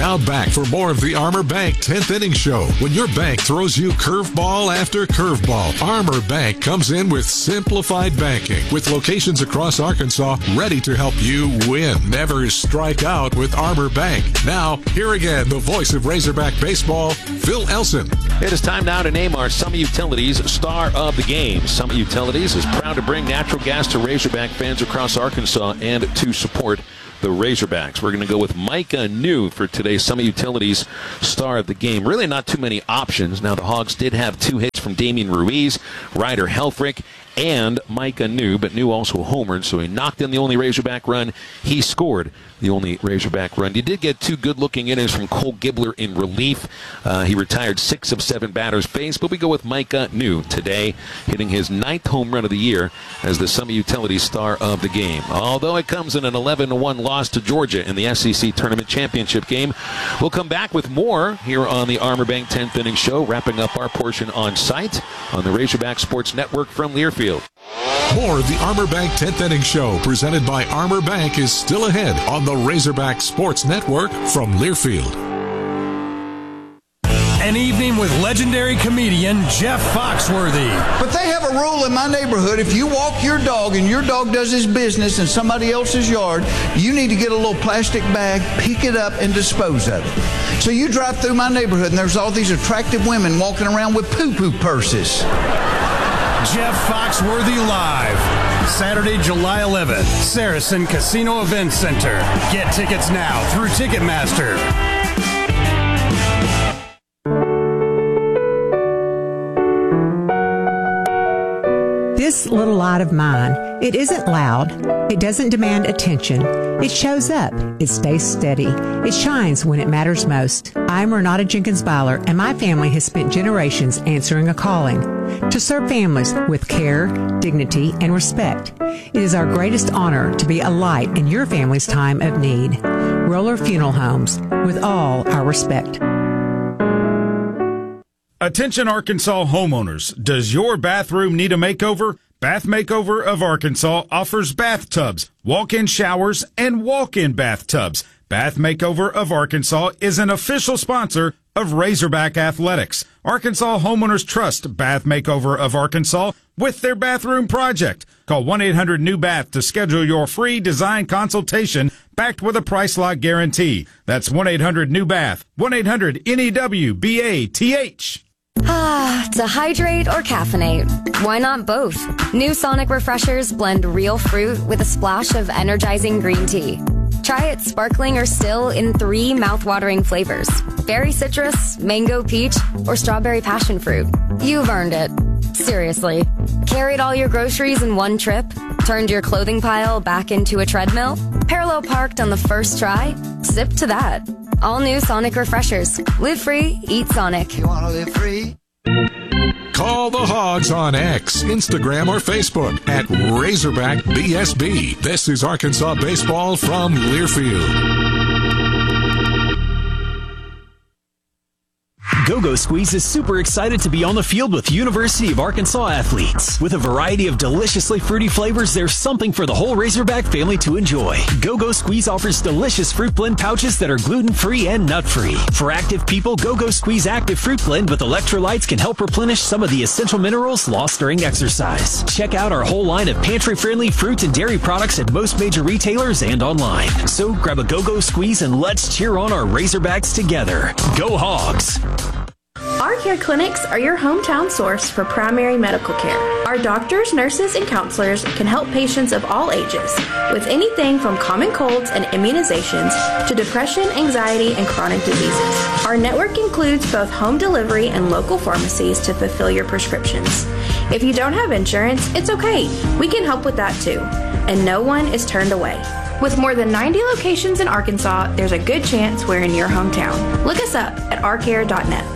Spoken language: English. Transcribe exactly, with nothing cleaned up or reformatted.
Now back for more of the Armor Bank tenth Inning Show. When your bank throws you curveball after curveball, Armor Bank comes in with simplified banking with locations across Arkansas ready to help you win. Never strike out with Armor Bank. Now, here again, the voice of Razorback baseball, Phil Elson. It is time now to name our Summit Utilities Star of the Game. Summit Utilities is proud to bring natural gas to Razorback fans across Arkansas and to support the Razorbacks. We're going to go with Micah New for today's Summit Utilities Star of the Game. Really not too many options. Now, the Hogs did have two hits from Damian Ruiz, Ryder Helfrich, and Micah New, but New also homered, so he knocked in the only Razorback run. He scored the only Razorback run. He did get two good-looking innings from Cole Gibbler in relief. Uh, he retired six of seven batters faced, but we go with Micah New today, hitting his ninth home run of the year as the Summit Utilities Star of the Game. Although it comes in an eleven to one loss to Georgia in the S E C Tournament Championship game. We'll come back with more here on the Armor Bank tenth Inning Show, wrapping up our portion on site on the Razorback Sports Network from Learfield. More of the Armor Bank tenth Inning Show, presented by Armor Bank, is still ahead on the Razorback Sports Network from Learfield. An evening with legendary comedian Jeff Foxworthy. But they have a rule in my neighborhood. If you walk your dog and your dog does his business in somebody else's yard, you need to get a little plastic bag, pick it up, and dispose of it. So you drive through my neighborhood and there's all these attractive women walking around with poo-poo purses. Jeff Foxworthy Live, Saturday, July eleventh, Saracen Casino Event Center. Get tickets now through Ticketmaster. This little light of mine, it isn't loud. It doesn't demand attention. It shows up. It stays steady. It shines when it matters most. I'm Renata Jenkins Byler, and my family has spent generations answering a calling to serve families with care, dignity, and respect. It is our greatest honor to be a light in your family's time of need. Roller Funeral Homes, with all our respect. Attention Arkansas homeowners, does your bathroom need a makeover? Bath Makeover of Arkansas offers bathtubs, walk-in showers, and walk-in bathtubs. Bath Makeover of Arkansas is an official sponsor of Razorback Athletics. Arkansas homeowners trust Bath Makeover of Arkansas with their bathroom project. Call one eight hundred new bath to schedule your free design consultation backed with a price lock guarantee. That's one eight hundred new bath, one eight hundred N E W B A T H. Ah, to hydrate or caffeinate? Why not both? New Sonic Refreshers blend real fruit with a splash of energizing green tea. Try it sparkling or still in three mouth-watering flavors: berry citrus, mango peach, or strawberry passion fruit. You've earned it. Seriously. Carried all your groceries in one trip? Turned your clothing pile back into a treadmill? Parallel parked on the first try? Sip to that. All new Sonic Refreshers. Live free, eat Sonic. You want to live free? Call the Hogs on X, Instagram, or Facebook at Razorback B S B. This is Arkansas baseball from Learfield. Go-Go Squeeze is super excited to be on the field with University of Arkansas athletes. With a variety of deliciously fruity flavors, there's something for the whole Razorback family to enjoy. Go-Go Squeeze offers delicious fruit blend pouches that are gluten-free and nut-free. For active people, Go-Go Squeeze Active Fruit Blend with electrolytes can help replenish some of the essential minerals lost during exercise. Check out our whole line of pantry-friendly fruit and dairy products at most major retailers and online. So grab a Go-Go Squeeze and let's cheer on our Razorbacks together. Go Hogs! Our Care Clinics are your hometown source for primary medical care. Our doctors, nurses, and counselors can help patients of all ages with anything from common colds and immunizations to depression, anxiety, and chronic diseases. Our network includes both home delivery and local pharmacies to fulfill your prescriptions. If you don't have insurance, it's okay. We can help with that too. And no one is turned away. With more than ninety locations in Arkansas, there's a good chance we're in your hometown. Look us up at our care dot net.